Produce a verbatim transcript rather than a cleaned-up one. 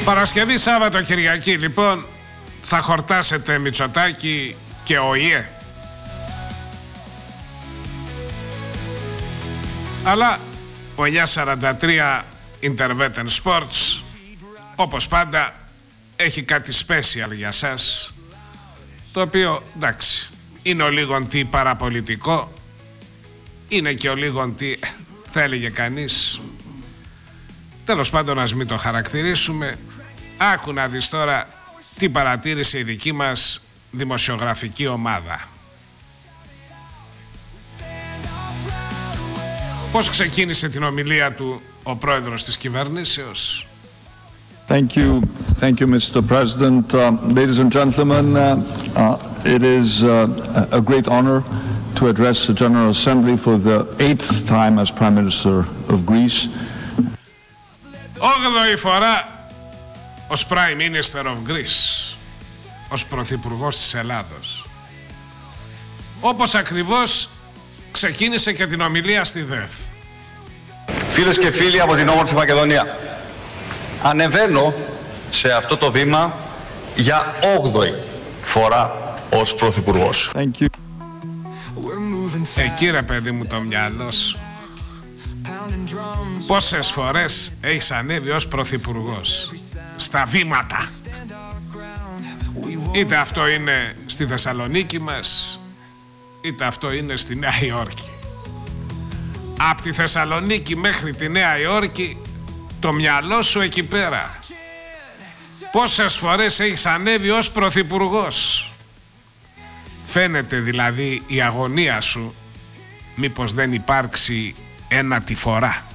Παρασκευή, Σάββατο, Κυριακή λοιπόν θα χορτάσετε Μητσοτάκη και ΟΗΕ. Αλλά ο εννιακόσια σαράντα τρία Intervetten Sports όπως πάντα έχει κάτι special για σας, το οποίο εντάξει είναι ο λίγον τι παραπολιτικό, είναι και ο λίγον τι θα έλεγε κανείς, τέλος πάντων ας μην το χαρακτηρίσουμε. Άκου να δεις τώρα τι παρατήρησε η δική μας δημοσιογραφική ομάδα. Πώς ξεκίνησε την ομιλία του ο πρόεδρος της κυβερνήσεως? Thank you, thank you, Mister President. Uh, ladies and gentlemen, uh, uh, it is uh, a great honor to address the General Assembly for the eighth time as Prime Minister of Greece. Όγδοη φορά ως Prime Minister of Greece, ως Πρωθυπουργός της Ελλάδος. Όπως ακριβώς ξεκίνησε και την ομιλία στη ΔΕΘ. Φίλες και φίλοι από την όμορφη Μακεδονία, ανεβαίνω σε αυτό το βήμα για όγδοη φορά ως Πρωθυπουργός. Thank you. Εκεί ρε παιδί μου το μυαλό σου. Πόσες φορές έχεις ανέβει ως Πρωθυπουργός στα βήματα? Είτε αυτό είναι στη Θεσσαλονίκη μας, είτε αυτό είναι στη Νέα Υόρκη. Από τη Θεσσαλονίκη μέχρι τη Νέα Υόρκη το μυαλό σου εκεί πέρα. Πόσες φορές έχεις ανέβει ως Πρωθυπουργός? Φαίνεται δηλαδή η αγωνία σου μήπως δεν υπάρξει ένατη φορά.